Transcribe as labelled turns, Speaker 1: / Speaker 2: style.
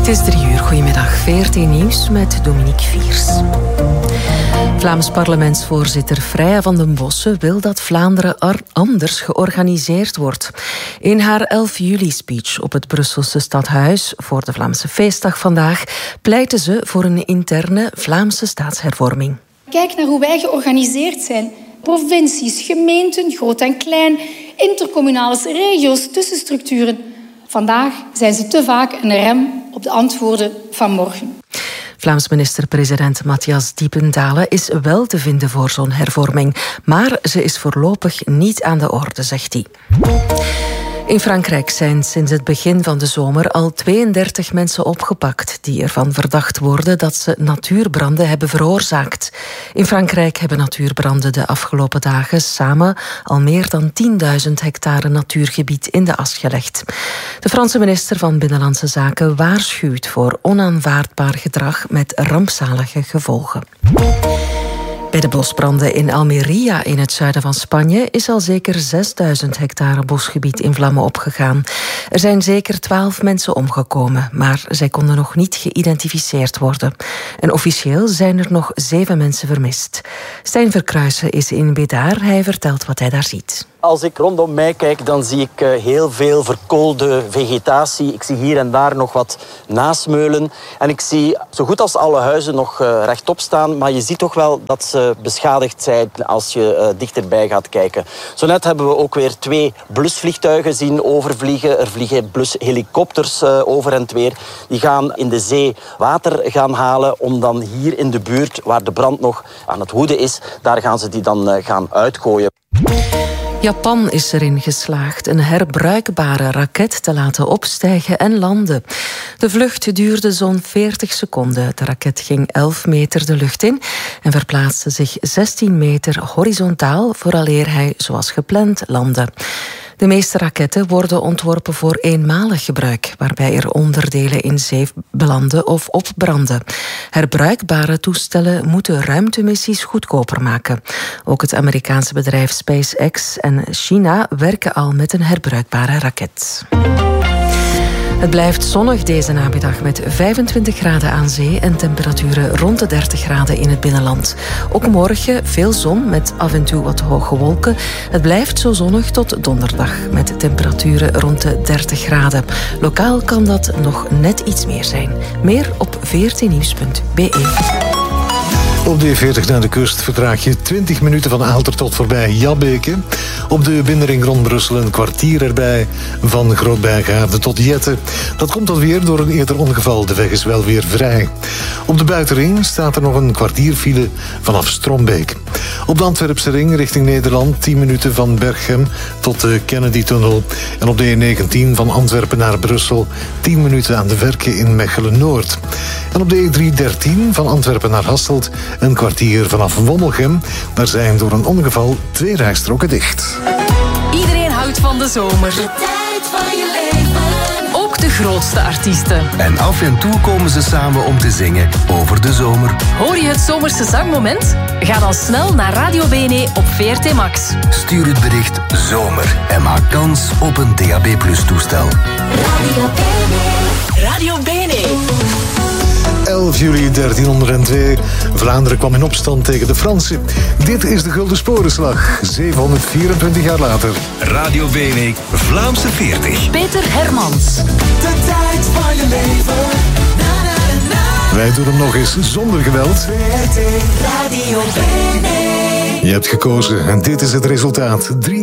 Speaker 1: is 3 uur. Goedemiddag. VRT Nieuws met Dominique Viers. Vlaams parlementsvoorzitter Freya van den Bossen wil dat Vlaanderen anders georganiseerd wordt. In haar 11 juli-speech op het Brusselse stadhuis voor de Vlaamse feestdag vandaag pleitte ze voor een interne Vlaamse staatshervorming.
Speaker 2: Kijk naar hoe wij georganiseerd zijn. Provincies, gemeenten, groot en klein, intercommunales, regio's, tussenstructuren. Vandaag zijn ze te vaak een rem op de antwoorden van morgen.
Speaker 1: Vlaams minister-president Matthias Diependalen is wel te vinden voor zo'n hervorming. Maar ze is voorlopig niet aan de orde, zegt hij. In Frankrijk zijn sinds het begin van de zomer al 32 mensen opgepakt die ervan verdacht worden dat ze natuurbranden hebben veroorzaakt. In Frankrijk hebben natuurbranden de afgelopen dagen samen al meer dan 10.000 hectare natuurgebied in de as gelegd. De Franse minister van Binnenlandse Zaken waarschuwt voor onaanvaardbaar gedrag met rampzalige gevolgen. Bij de bosbranden in Almería in het zuiden van Spanje is al zeker 6.000 hectare bosgebied in vlammen opgegaan. Er zijn zeker 12 mensen omgekomen, maar zij konden nog niet geïdentificeerd worden. En officieel zijn er nog 7 mensen vermist. Stijn Verkruijsen is in Bédar. Hij vertelt wat hij daar ziet.
Speaker 3: Als ik rondom mij kijk, dan zie ik heel veel verkoolde vegetatie. Ik zie hier en daar nog wat nasmeulen. En ik zie zo goed als alle huizen nog rechtop staan. Maar je ziet toch wel dat ze beschadigd zijn als je dichterbij gaat kijken. Zo net hebben we ook weer 2 blusvliegtuigen zien overvliegen. Er vliegen blushelikopters over en weer. Die gaan in de zee water gaan halen om dan hier in de buurt, waar de brand nog aan het woeden is, daar gaan ze die dan gaan uitgooien.
Speaker 1: Japan is erin geslaagd een herbruikbare raket te laten opstijgen en landen. De vlucht duurde zo'n 40 seconden. De raket ging 11 meter de lucht in en verplaatste zich 16 meter horizontaal vooraleer hij, zoals gepland, landde. De meeste raketten worden ontworpen voor eenmalig gebruik, waarbij er onderdelen in zee belanden of opbranden. Herbruikbare toestellen moeten ruimtemissies goedkoper maken. Ook het Amerikaanse bedrijf SpaceX en China werken al met een herbruikbare raket. Het blijft zonnig deze namiddag met 25 graden aan zee en temperaturen rond de 30 graden in het binnenland. Ook morgen veel zon met af en toe wat hoge wolken. Het blijft zo zonnig tot donderdag met temperaturen rond de 30 graden. Lokaal kan dat nog net iets meer zijn. Meer op vrtnieuws.be.
Speaker 4: Op de E40 naar de kust vertraag je 20 minuten van Aalter tot voorbij Jabbeke. Op de binnenring rond Brussel een kwartier erbij van Groot-Bijgaarde tot Jette. Dat komt alweer door een eerder ongeval. De weg is wel weer vrij. Op de buitenring staat er nog een kwartier file vanaf Strombeek. Op de Antwerpse ring richting Nederland 10 minuten van Berchem tot de Kennedy-tunnel. En op de E19 van Antwerpen naar Brussel 10 minuten aan de Verke in Mechelen-Noord. En op de E313 van Antwerpen naar Hasselt een kwartier vanaf Wommelgem. Daar zijn door een ongeval 2 rijstroken dicht.
Speaker 5: Iedereen houdt van de zomer. De tijd van je leven. Ook de grootste artiesten.
Speaker 6: En af en toe komen ze samen om te zingen over de zomer.
Speaker 5: Hoor je het zomerse zangmoment? Ga dan snel naar Radio BNE op VRT Max.
Speaker 6: Stuur het bericht zomer en maak kans op een DAB+ toestel.
Speaker 5: Radio BNE. Radio BNE.
Speaker 4: 11 juli 1302. Vlaanderen kwam in opstand tegen de Fransen. Dit is de Gulden Sporenslag, 724 jaar later.
Speaker 6: Radio BNE, Vlaamse 40.
Speaker 5: Peter Hermans.
Speaker 7: De tijd van je leven. Na, na, na.
Speaker 4: Wij doen hem nog eens zonder geweld.
Speaker 7: Radio BNE.
Speaker 4: Je hebt gekozen en dit is het resultaat.